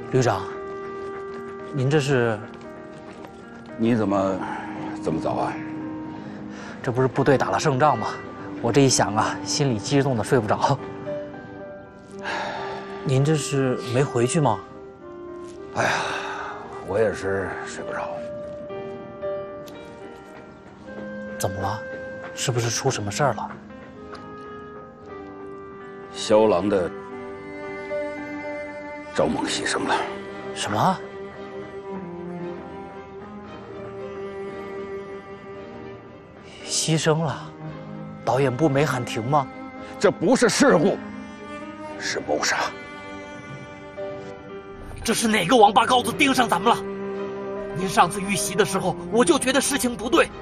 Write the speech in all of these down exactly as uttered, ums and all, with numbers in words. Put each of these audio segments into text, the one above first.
旅长，您这是？ 你怎么这么早啊？ 这不是部队打了胜仗吗？我这一想啊，心里激动的睡不着。您这是没回去吗？ 哎呀，我也是睡不着。 怎么了？是不是出什么事儿了？ 萧郎的赵猛牺牲了。 什么？牺牲了？导演部没喊停吗？ 这不是事故，是谋杀。 这是哪个王八羔子盯上咱们了？您上次遇袭的时候，我就觉得事情不对。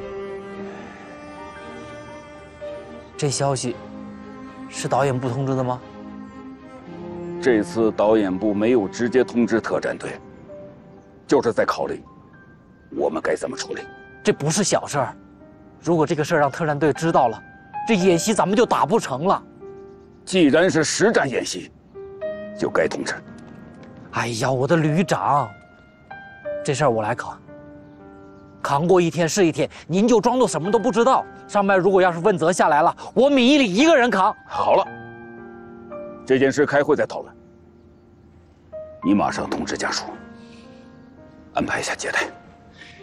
这消息是导演部通知的吗？ 这次导演部没有直接通知特战队，就是在考虑我们该怎么处理。 这不是小事儿，如果这个事儿让特战队知道了，这演习咱们就打不成了。 既然是实战演习，就该通知。 哎呀，我的旅长，这事儿我来扛，扛过一天是一天，您就装作什么都不知道。上面如果要是问责下来了，我米一里一个人扛。 好了，这件事开会再讨论。你马上通知家属，安排一下接待。